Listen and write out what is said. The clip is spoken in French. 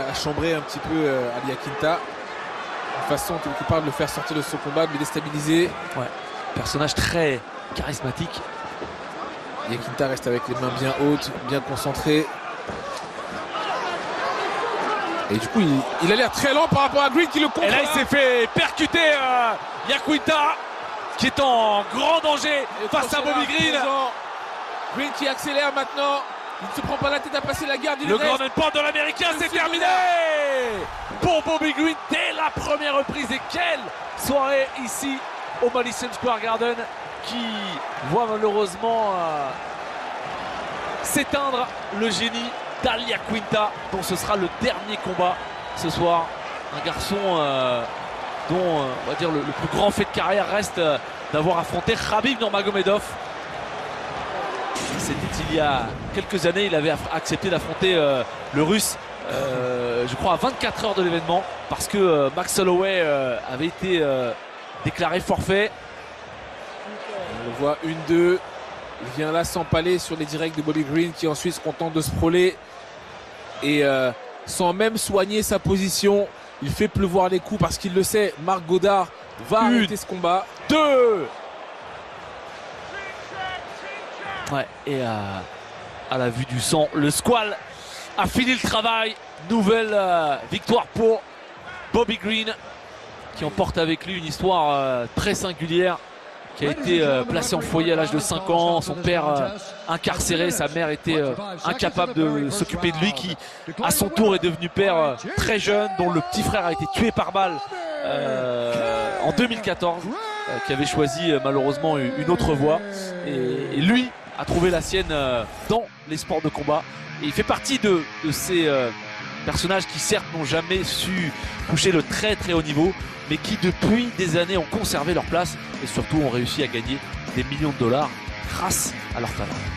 a chambré un petit peu Al Iaquinta. Une façon quelque part de le faire sortir de son combat, de le déstabiliser. Ouais. Personnage très charismatique. Iaquinta reste avec les mains bien hautes, bien concentré. Et du coup, il a l'air très lent par rapport à Green qui le contre. Et là, il s'est fait percuter Iaquinta, qui est en grand danger face à Bobby Green. Green qui accélère maintenant. Il ne se prend pas la tête à passer la garde. Le grand endpoint de l'américain, c'est terminé pour Bobby Green dès la première reprise. Et quelle soirée ici au Madison Square Garden, qui voit malheureusement s'éteindre le génie d'Al Iaquinta, dont ce sera le dernier combat ce soir. Un garçon dont on va dire le plus grand fait de carrière reste d'avoir affronté Khabib Nurmagomedov. C'était il y a quelques années, il avait accepté d'affronter le Russe, je crois à 24 heures de l'événement, parce que Max Holloway avait été déclaré forfait. On le voit 1-2. Il vient là s'empaler sur les directs de Bobby Green, qui ensuite se contente de sprawler. Et sans même soigner sa position, il fait pleuvoir les coups parce qu'il le sait. Marc Goddard va arrêter ce combat. 2. Ouais, et à la vue du sang, le Squall a fini le travail. Nouvelle victoire pour Bobby Green, qui emporte avec lui une histoire très singulière, qui a été placé en foyer à l'âge de 5 ans, son père incarcéré, sa mère était incapable de s'occuper de lui, qui à son tour est devenu père très jeune, dont le petit frère a été tué par balle en 2014, qui avait choisi malheureusement une autre voie, et lui a trouvé la sienne dans les sports de combat. Et il fait partie de ces personnages qui certes n'ont jamais su toucher le très très haut niveau, mais qui depuis des années ont conservé leur place et surtout ont réussi à gagner des millions de dollars grâce à leur talent.